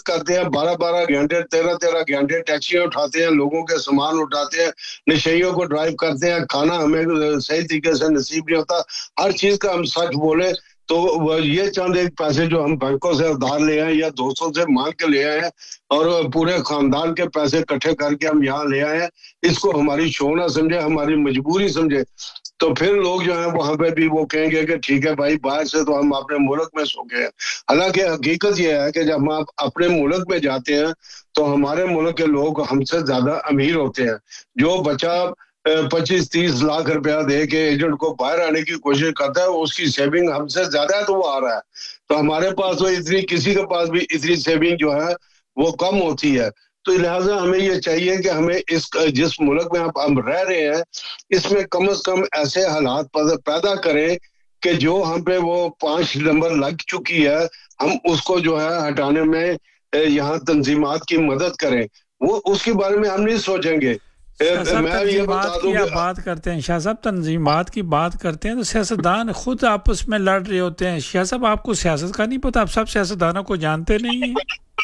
करते हैं, 12-12 घंटे 13-13 घंटे टैक्सियां उठाते हैं, लोगों के सामान उठाते हैं, नशेइयों को ड्राइव करते हैं, खाना हमें सही तरीके से नसीब नहीं होता, हर चीज का हम सच बोले तो ये चंद एक पैसे जो हम बैंकों से उधार ले आए या दोस्तों से मांग के ले आए हैं और पूरे खानदान के पैसे इकट्ठे करके हम यहाँ ले आए हैं, इसको हमारी शो ना समझे, हमारी मजबूरी समझे, तो फिर लोग जो है वहां पे भी वो कहेंगे कि ठीक है भाई, बाहर से तो हम अपने मुल्क में सो गए हैं। हालांकि हकीकत ये है कि जब हम अपने मुल्क में जाते हैं तो हमारे मुल्क के लोग हमसे ज्यादा अमीर होते हैं। जो बच्चा 25-30 लाख रुपया दे के एजेंट को बाहर आने की कोशिश करता है, उसकी सेविंग हमसे ज्यादा है तो वो आ रहा है, तो हमारे पास तो इतनी, किसी के पास भी इतनी सेविंग जो है वो कम होती है। तो लिहाजा हमें ये चाहिए कि हमें इस जिस मुल्क में हम रह रहे हैं इसमें कम से कम ऐसे हालात पैदा करें कि जो हम पे वो 5 नंबर लग चुकी है, हम उसको जो है हटाने में यहाँ तंजीमात की मदद करें। वो उसके बारे में हम नहीं सोचेंगे। मैं ये बता दूं कि बात करते हैं शाह साहब, तंजीमात की बात करते हैं तो सियासतदान खुद आपस में लड़ रहे होते हैं। शाह साहब आपको सियासत का नहीं पता, आप सब सियासतदानों को जानते नहीं हैं।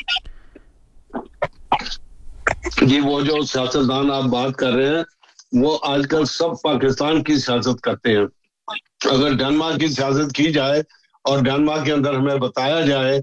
जी, वो जो सियासतदान आप बात कर रहे हैं वो आजकल सब पाकिस्तान की सियासत करते हैं। अगर डेनमार्क की सियासत की जाए और डेनमार्क के अंदर हमें बताया जाए,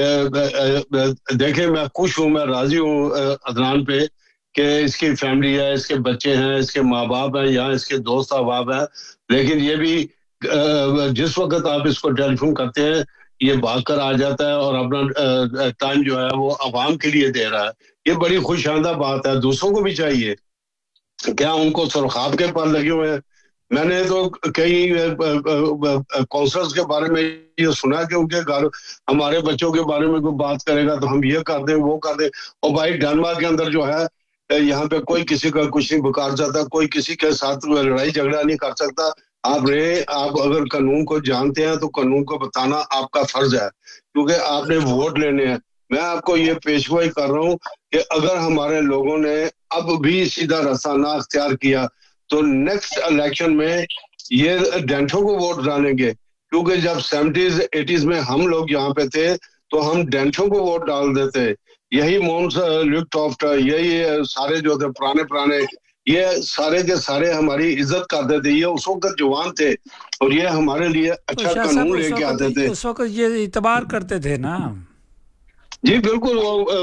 देखें मैं खुश हूँ, मैं राजी हूँ अदनान पे कि इसकी फैमिली है, इसके बच्चे हैं, इसके माँ बाप हैं, यहाँ इसके दोस्त अहबाब हैं, लेकिन ये भी जिस वक्त आप इसको टेलीफोन करते हैं ये भाग कर आ जाता है और अपना टाइम जो है वो अवाम के लिए दे रहा है। ये बड़ी खुशाइंदा बात है, दूसरों को भी चाहिए। क्या उनको सुरखाब के पास लगे हुए हैं? मैंने तो कई काउंसलर्स के बारे में ये सुना कि उनके घर हमारे बच्चों के बारे में कोई बात करेगा तो हम ये कर दें वो कर दें। और भाई डेनमार्क के अंदर जो है यहाँ पे कोई किसी का कुछ नहीं बिगाड़ सकता, कोई किसी के साथ लड़ाई झगड़ा नहीं कर सकता। आप अगर कानून को जानते हैं तो कानून को बताना आपका फर्ज है, क्योंकि आपने वोट लेने हैं। मैं आपको ये पेशगोई कर रहा हूँ कि अगर हमारे लोगों ने अब भी सीधा रास्ता ना अख्तियार किया तो नेक्स्ट इलेक्शन में ये डेंटो को वोट डालेंगे, क्योंकि जब 70s 80s में हम लोग यहाँ पे थे तो हम डेंटो को वोट डाल देते। यही मोन्स ल्यूटॉफ्ट, यही सारे जो थे पुराने ये सारे के सारे हमारी इज्जत करते थे, ये उस वक्त जवान थे और ये हमारे लिए अच्छा कानून लेके आते थे। उस वक्त ये इतबार करते थे ना। जी बिल्कुल।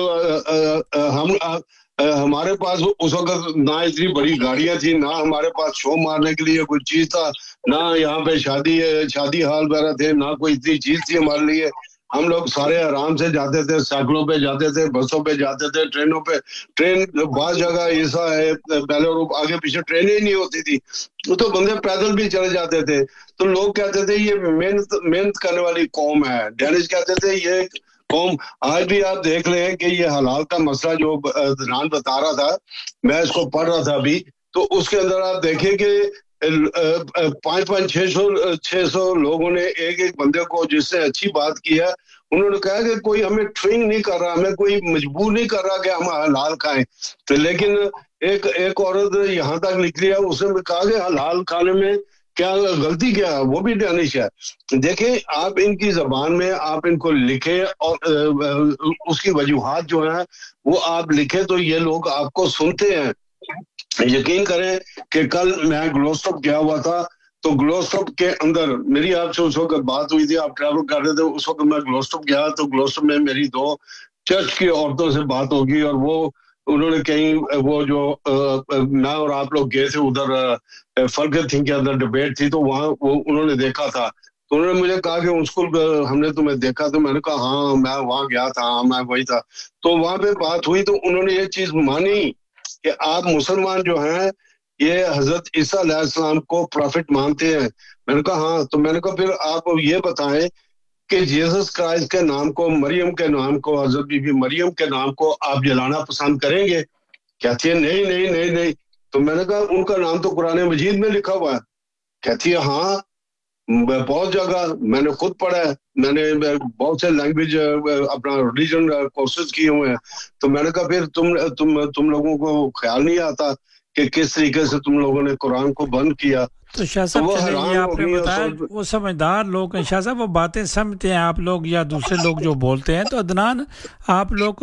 हमारे पास उस वक्त ना इतनी बड़ी गाड़ियां थी, ना हमारे पास शो मारने के लिए कोई चीज था, ना यहाँ पे शादी हाल वगैरह थे, ना कोई इतनी चीज थी हमारे लिए। हम लोग सारे आराम से जाते थे, साइकिलों पे जाते थे, बसों पे जाते थे, ट्रेनों पे। ट्रेन बहुत जगह ऐसा है पहले और आगे पीछे ट्रेनें ही नहीं होती थी, तो बंदे पैदल भी चले जाते थे। तो लोग कहते थे ये मेहनत करने वाली कौम है। डेनिस कहते थे ये कौम। आज भी आप देख लें कि ये हलाल का मसला जो रान बता रहा था, मैं इसको पढ़ रहा था अभी, तो उसके अंदर आप देखें कि 500-600 लोगों ने एक बंदे को जिससे अच्छी बात की है, उन्होंने कहा कि कोई हमें ट्रेन नहीं कर रहा, हमें कोई मजबूर नहीं कर रहा कि हम हलाल खाएं। तो लेकिन एक औरत यहाँ तक निकली है, उसने कहा कि हलाल खाने में क्या गलती क्या है, वो भी डेनिश है। देखें आप इनकी जबान में आप इनको लिखें और उसकी वजूहात जो है वो आप लिखें तो ये लोग आपको सुनते हैं। यकीन करें कि कल मैं ग्लोस्टॉप गया हुआ था, तो ग्लोस्टॉप के अंदर मेरी आपसे उस वक्त बात हुई थी, आप ट्रैवल कर रहे थे, उस वक्त मैं ग्लोस्टॉप गया तो ग्लोस्टॉप में मेरी 2 चर्च की औरतों से बात होगी और वो उन्होंने कहीं वो जो मैं और आप लोग गए थे उधर फर्गत थिंग के अंदर डिबेट थी, तो वहाँ वो उन्होंने देखा था, तो उन्होंने मुझे कहा कि उन स्कूल हमने तुम्हें देखा, तो मैंने कहा हाँ मैं वहाँ गया था, हाँ मैं वही था। तो वहाँ पे बात हुई तो उन्होंने ये चीज मानी कि आप मुसलमान जो हैं ये हजरत ईसा अलैहिस्सलाम को प्रॉफिट मानते हैं। मैंने कहा हाँ। तो मैंने कहा फिर आप ये बताएं कि जीसस क्राइस्ट के नाम को, मरियम के नाम को, हजरत बीबी मरियम के नाम को आप जलाना पसंद करेंगे? कहती है नहीं नहीं नहीं नहीं। तो मैंने कहा उनका नाम तो कुरान मजीद में लिखा हुआ है। कहती है हाँ बहुत जगह मैंने खुद पढ़ा है, मैंने बहुत से लैंग्वेज अपना रिलीजन कोर्सेज किए हुए हैं। तो मैंने कहा फिर तुम लोगों को ख्याल नहीं आता कि किस तरीके से तुम लोगों ने कुरान को बंद किया? तो शाह साहब चलिए आपने बताया वो समझदार लोग हैं शाह साहब, वो बातें समझते हैं आप लोग या दूसरे लोग जो बोलते हैं। तो अदनान आप लोग